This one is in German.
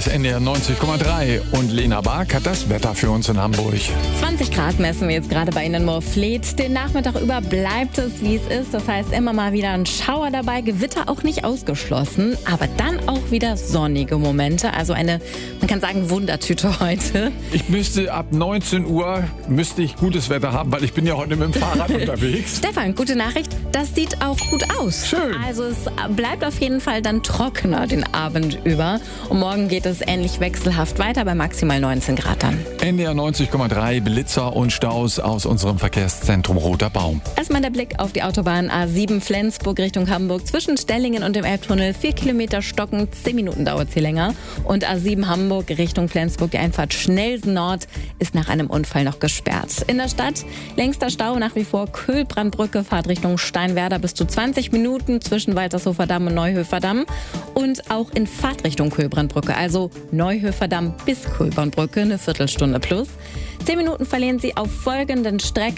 ist NDR 90,3 und Lena Bark hat das Wetter für uns in Hamburg. 20 Grad messen wir jetzt gerade bei Ihnen in Moorfleet. Den Nachmittag über bleibt es, wie es ist. Das heißt, immer mal wieder ein Schauer dabei, Gewitter auch nicht ausgeschlossen, aber dann auch wieder sonnige Momente. Also eine, man kann sagen, Wundertüte heute. Ich müsste ab 19 Uhr gutes Wetter haben, weil ich bin ja heute mit dem Fahrrad unterwegs. Stefan, gute Nachricht, das sieht auch gut aus. Schön. Also es bleibt auf jeden Fall dann trockener den Abend über. Und morgen geht es ähnlich wechselhaft weiter bei maximal 19 Grad dann. NDR 90,3 Blitzer und Staus aus unserem Verkehrszentrum Roter Baum. Erstmal der Blick auf die Autobahn A7 Flensburg Richtung Hamburg. Zwischen Stellingen und dem Elbtunnel 4 Kilometer stocken, 10 Minuten dauert es hier länger. Und A7 Hamburg Richtung Flensburg, die Einfahrt Schnellsen Nord, ist nach einem Unfall noch gesperrt. In der Stadt längster Stau nach wie vor Köhlbrandbrücke, Fahrt Richtung Steinwerder bis zu 20 Minuten zwischen Waltershofer Damm und Neuhöfer Damm. Und auch in Fahrtrichtung Köhlbrandbrücke, also Neuhöfer Damm bis Köhlbrandbrücke, eine Viertelstunde plus. 10 Minuten verlieren Sie auf folgenden Strecken.